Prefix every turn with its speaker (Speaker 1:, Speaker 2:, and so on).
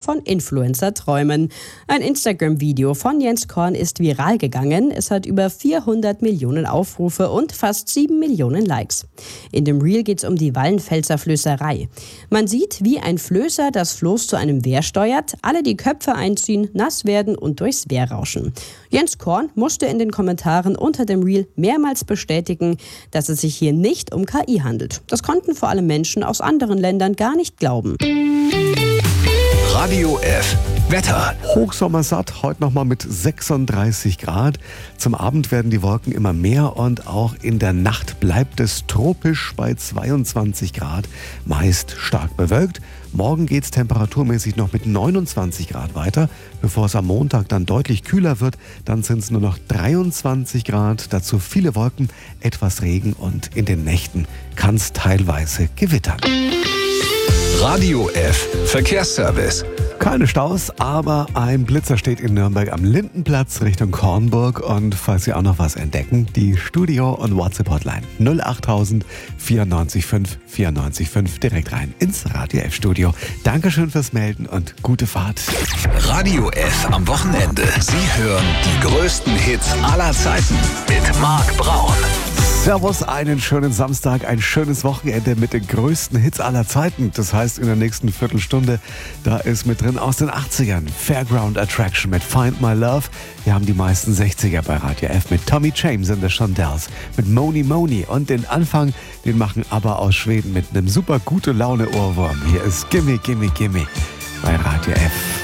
Speaker 1: von Influencer träumen. Ein Instagram-Video von Jens Korn ist viral gegangen. Es hat über 400 Millionen Aufrufe und fast 7 Millionen Likes. In dem Reel geht es um die Wallenfelser Flößerei. Man sieht, wie ein Flößer das Floß zu einem Wehr steuert, alle die Köpfe einziehen, nass werden und durchs Wehr rauschen. Jens Korn musste in den Kommentaren unter dem Reel mehrmals bestätigen, dass es sich hier nicht um KI handelt. Das konnten vor allem Menschen aus anderen Ländern gar nicht glauben.
Speaker 2: Radio F. Wetter.
Speaker 3: Hochsommersatt, heute nochmal mit 36 Grad. Zum Abend werden die Wolken immer mehr und auch in der Nacht bleibt es tropisch bei 22 Grad, meist stark bewölkt. Morgen geht es temperaturmäßig noch mit 29 Grad weiter, bevor es am Montag dann deutlich kühler wird. Dann sind es nur noch 23 Grad, dazu viele Wolken, etwas Regen und in den Nächten kann es teilweise gewittern.
Speaker 2: Radio F. Verkehrsservice.
Speaker 3: Keine Staus, aber ein Blitzer steht in Nürnberg am Lindenplatz Richtung Kornburg. Und falls Sie auch noch was entdecken, die Studio- und WhatsApp-Hotline 08000 94 5 94 5 direkt rein ins Radio F-Studio. Dankeschön fürs Melden und gute Fahrt.
Speaker 2: Radio F am Wochenende. Sie hören die größten Hits aller Zeiten mit Marc Braun.
Speaker 3: Servus, einen schönen Samstag, ein schönes Wochenende mit den größten Hits aller Zeiten. Das heißt, in der nächsten Viertelstunde, da ist mit drin aus den 80ern Fairground Attraction mit Find My Love. Wir haben die meisten 60er bei Radio F mit Tommy James and the Shondells, mit Moni Moni und den Anfang, den machen ABBA aus Schweden mit einem super gute Laune Ohrwurm. Hier ist Gimme Gimme Gimme bei Radio F.